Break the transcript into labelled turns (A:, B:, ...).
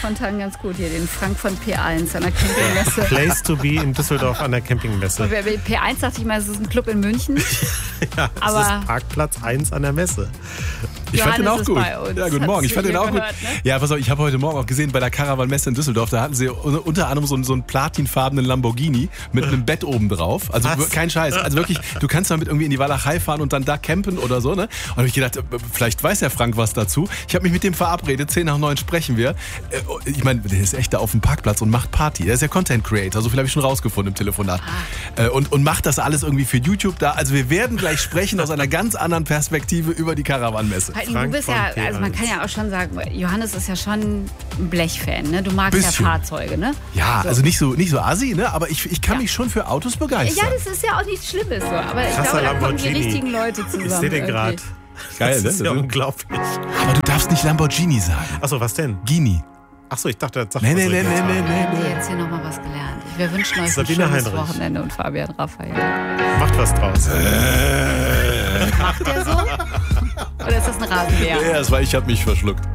A: spontan ganz gut hier, den Frank von P1 an der Campingmesse.
B: Place to be in Düsseldorf an der Campingmesse.
A: Und P1 dachte ich mal, es ist ein Club in München.
B: Ja,
A: aber
B: es ist Parkplatz 1 an der Messe.
C: Ich fand den auch
A: Johannes
C: gut.
A: ist bei uns.
C: Ja, guten Morgen. Ich fand den auch
A: gehört,
C: gut.
A: ne?
C: Ja, pass auf, ich habe heute Morgen auch gesehen bei der Caravan-Messe in Düsseldorf, da hatten sie unter anderem so einen platinfarbenen Lamborghini mit einem Bett oben drauf. Also kein Scheiß. Also wirklich, du kannst damit irgendwie in die Walachei fahren und dann da campen oder so, ne? Und da habe ich gedacht, vielleicht weiß der Frank was dazu. Ich habe mich mit dem verabredet, 8:10 sprechen wir. Ich meine, der ist echt da auf dem Parkplatz und macht Party. Der ist ja Content Creator, so viel habe ich schon rausgefunden im Telefonat. Und macht das alles irgendwie für YouTube da. Also wir werden gleich sprechen aus einer ganz anderen Perspektive über die Caravan-Messe.
A: Du bist ja, also man kann ja auch schon sagen, Johannes ist ja schon ein Blechfan, ne? Du magst ja Fahrzeuge, ne?
C: Ja, also nicht so assi, ne? Aber ich kann mich schon für Autos begeistern.
A: Ja, das ist ja auch nichts Schlimmes so. Aber ich
B: Krasser
A: glaube, da kommen die
B: Lamborghini.
A: richtigen Leute zusammen.
B: Ich sehe den gerade.
C: Geil,
B: Das ist
C: ne?
B: ja unglaublich.
C: Aber du darfst nicht Lamborghini sagen.
B: Achso, was denn?
C: Gini.
B: Achso, ich dachte, das sagt
C: Nee.
A: Haben wir jetzt hier nochmal was gelernt. Wir wünschen euch ein
B: Sabine
A: schönes
B: Heinrich.
A: Wochenende und Fabian Raphael.
B: Macht was draus.
A: Macht der so? Oder ist das ein Rasenmäher?
C: Ja, das war ich, habe mich verschluckt.